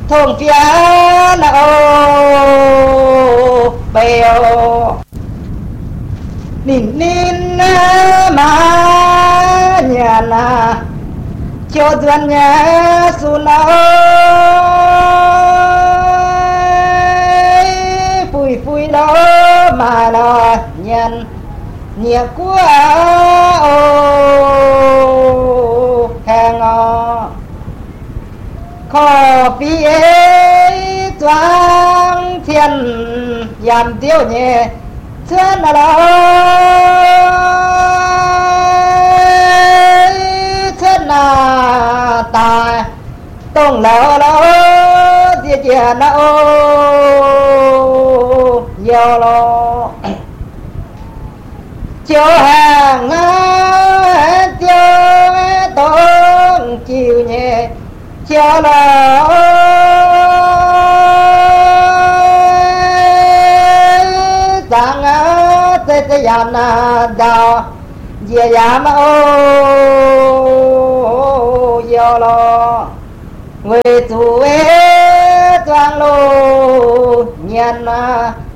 thôn phía ô bèo nín nín mà nhà na cho duyên nhà su na phủi phủi đó mà là nhân nhiều quá ô hàng ngò khó phi ấy choáng thiên giảm tiêu nhẹ chân là chân là ta tông lỡ lỡ chia chia nó nhiều lo chiều hàng chiều tông chiều nhẹ chiều lỡ tăng tê tê yam na đào dìa yam ô yo lo người tu ế toàn lô nhân